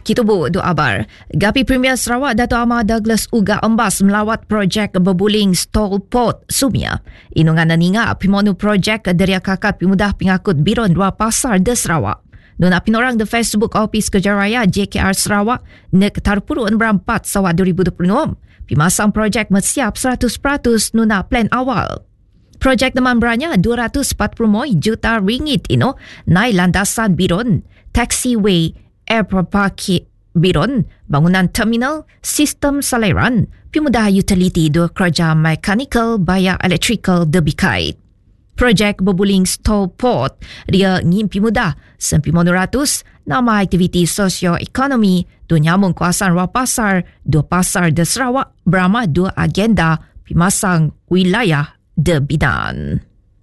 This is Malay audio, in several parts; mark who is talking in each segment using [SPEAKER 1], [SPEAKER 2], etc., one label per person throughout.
[SPEAKER 1] Kita buat doa abar. Gapi Premier Sarawak Dato' Ahmad Douglas Uga Embas melawat projek berbuling Stall Port Sumia. Inungan ninga pimonu projek dari kakak pimudah pengakut Biron Dua Pasar de Sarawak. Nuna pinorang de Facebook Office Kejaraya JKR Sarawak nek tarpurun berampat Sarawak 2026. Pimasang projek mensiap 100% nuna plan awal. Projek teman beranya 240 juta ringgit nai landasan Biron, taxiway, airport parking Biron, bangunan terminal, sistem saliran, pimudah utility dua kerja mechanical, bayar electrical debikait. Projek berbuling Stall Port, dia ngimpi mudah, 900 nama aktiviti sosioekonomi, dua nyamung kawasan Ruang Pasar, dua pasar de Sarawak, beramah dua agenda pimasang wilayah de bidan.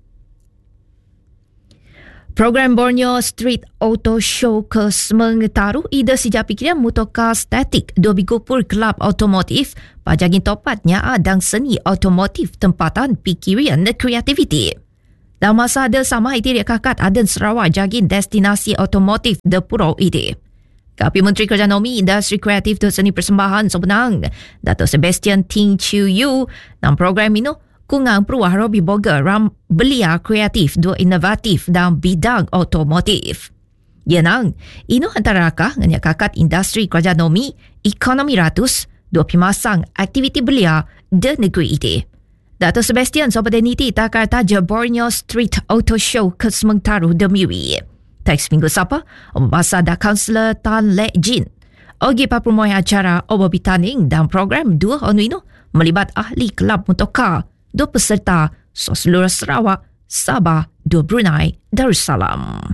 [SPEAKER 1] Program Borneo Street Auto Show ke Semengtaru ida sejak pikiran motorcar statik dua bigupur kelab otomotif pajagin topatnya adang seni otomotif tempatan pikiran dan kreativiti. Dalam masa ada sama itu dia kakat adan Sarawak jagin destinasi otomotif de Pulau ide. Kapi Menteri Kerja Nomi Industri Kreatif dan Seni Persembahan Sebenang Dato' Sebastian Ting Chiu Yu dalam program ini kungang peruah Robi Boga ram belia kreatif dua inovatif dalam bidang otomotif. Yenang, ino antarakah nganyak kakat industri kerja nomi, ekonomi ratus, dua pimasang aktiviti belia de negeri ite. Dato' Sebastian Sopadeniti takar taja Borneo Street Auto Show ke Semengtaru de Miwi. Teks minggu sapa, membasa da Kansler Tan Lek Jin. Ogi paprumoi acara obobi taning dalam program dua onuino melibat ahli kelab motorcar, dua peserta seluruh Sarawak, Sabah, dua Brunei, Darussalam.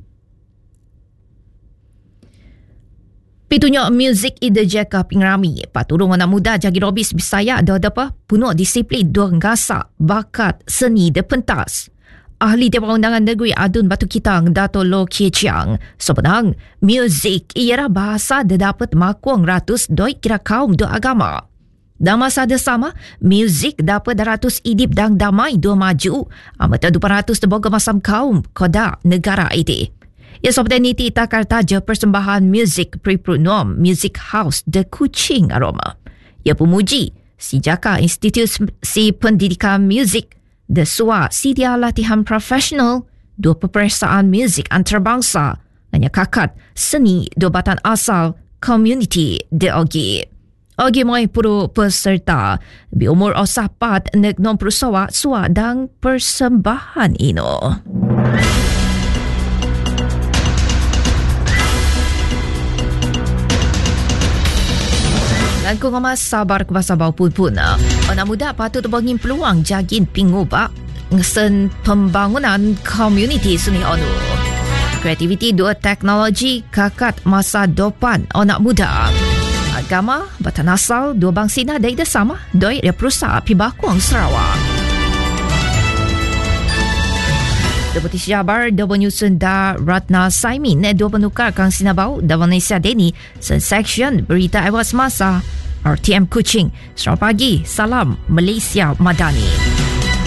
[SPEAKER 1] Pitunya muzik ide jeka pingrami. Paturung anak muda jagi robis Bisaya dah dapat punuh disiplin dua ngasa bakat seni de pentas. Ahli Dewan Undangan Negeri Adun Batu Kitang Dato' Lo Kie Chiang sebenang muzik ialah bahasa de dapat makuang ratus doi kira kaum dua agama. Dalam masa ada sama, muzik dapat 200 idip dan damai dua maju. Amata 200 terboga masam kaum koda negara itu. Ya seperti niti takar taja persembahan muzik Priprunom Music House de Kuching Aroma. Ya pemuji si jaka institusi pendidikan muzik de Suwa Sidia Latihan Profesional dua peperiksaan muzik antarabangsa hanya kakat seni dua batan asal community de Ogi. Ogi moi puru peserta bi umur osapat nek non perusawa suwa dan persembahan ino. Dan ku ngamas sabar ke bahasa bau pun. Anak muda patut bangin peluang jagin pingubak ngesen pembangunan community seni onu. Kreativiti dua teknologi kakat masa depan anak muda. Agama, batan asal, dua bangsina dari sama, doi dia perusahaan Pibakuang Sarawak. Deputi Jabar, dua penyusun da Ratna Saimin, dua penukar Kang Sinabau, da Vanessa Deni, section berita ewas masa, RTM Kuching. Selamat pagi, salam Malaysia Madani.